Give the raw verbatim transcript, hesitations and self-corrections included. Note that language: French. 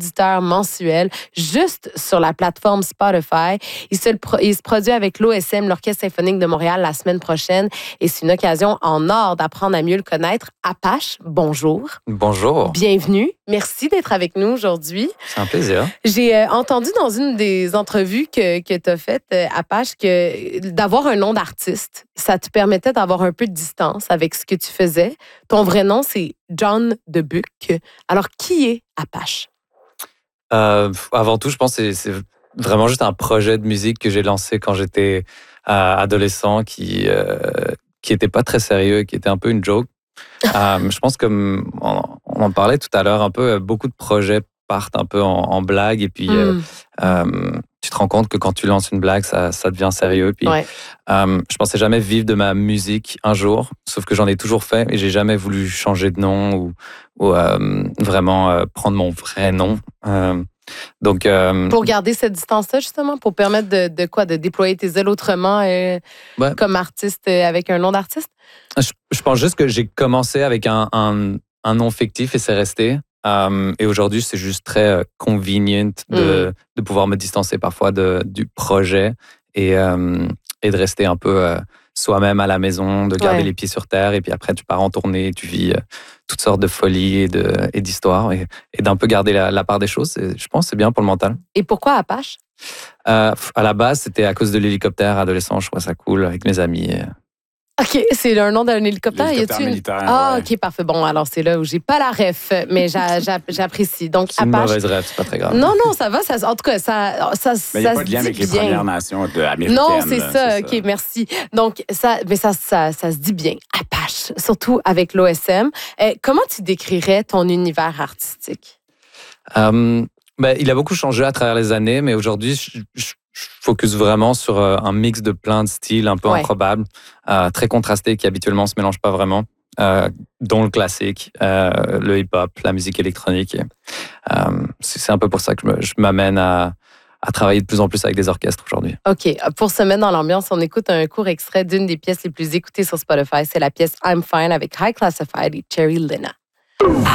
auditeurs mensuels juste sur la plateforme Spotify. Il se, il se produit avec l'O S M, l'Orchestre symphonique de Montréal, la semaine prochaine. Et c'est une occasion en or d'apprendre à mieux le connaître. Apache, bonjour. Bonjour. Bienvenue. Merci d'être avec nous aujourd'hui. C'est un plaisir. J'ai euh, entendu dans une des entrevues que, que tu as faites, euh, Apache, que d'avoir un nom d'artiste, ça te permettait d'avoir un peu de distance avec ce que tu faisais. Ton vrai nom, c'est John Debuck. Alors, qui est Apache? Euh, avant tout, je pense que c'est, c'est vraiment juste un projet de musique que j'ai lancé quand j'étais euh, adolescent, qui euh, qui était pas très sérieux, qui était un peu une joke. euh, je pense comme on, on en parlait tout à l'heure, un peu beaucoup de projets partent un peu en, en blague et puis mm. euh, euh, tu te rends compte que quand tu lances une blague, ça, ça devient sérieux. Puis, ouais. euh, je pensais jamais vivre de ma musique un jour, sauf que j'en ai toujours fait et j'ai jamais voulu changer de nom ou, ou euh, vraiment euh, prendre mon vrai nom. Euh, donc, euh, pour garder cette distance-là, justement, pour permettre de, de quoi? De déployer tes ailes autrement euh, ouais. comme artiste euh, avec un nom d'artiste? Je, je pense juste que j'ai commencé avec un, un, un nom fictif et c'est resté. Um, et aujourd'hui, c'est juste très uh, convenient de, mm. de pouvoir me distancer parfois de, du projet et, um, et de rester un peu uh, soi-même à la maison, de garder ouais. les pieds sur terre. Et puis après, tu pars en tournée, tu vis uh, toutes sortes de folies et, de, et d'histoires et, et d'un peu garder la, la part des choses. Et je pense que c'est bien pour le mental. Et pourquoi Apache? Uh, à la base, c'était à cause de l'hélicoptère. Adolescent, je trouvais ça cool avec mes amis. Et, OK, c'est un nom d'un hélicoptère. L'hélicoptère y a-t-il militaire. Une... Ah, ouais. OK, parfait. Bon, alors c'est là où j'ai pas la ref, mais j'a, j'a, j'apprécie. Donc, c'est une Apache... mauvaise ref, c'est pas très grave. Non, non, ça va. Ça, en tout cas, ça, ça, mais il n'y a ça pas de lien avec bien. les Premières Nations américaines. Non, c'est là, ça. c'est OK, ça. merci. Donc, ça, mais ça, ça, ça se dit bien. Apache, surtout avec l'O S M. Euh, comment tu décrirais ton univers artistique? Um, ben, il a beaucoup changé à travers les années, mais aujourd'hui, je, je Je focus vraiment sur un mix de plein de styles un peu ouais. improbables, euh, très contrastés, qui habituellement ne se mélangent pas vraiment, euh, dont le classique, euh, le hip-hop, la musique électronique. Et, euh, c'est un peu pour ça que je, me, je m'amène à, à travailler de plus en plus avec des orchestres aujourd'hui. OK. Pour se mettre dans l'ambiance, on écoute un court extrait d'une des pièces les plus écoutées sur Spotify. C'est la pièce I'm Fine avec High Classified et Cherry Lena.